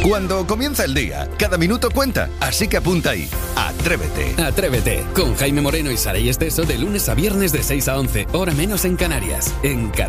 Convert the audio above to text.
Cuando comienza el día, cada minuto cuenta, así que apunta ahí. Atrévete. Atrévete, con Jaime Moreno y Saray Esteso de lunes a viernes de 6 a 11, hora menos en Canarias, en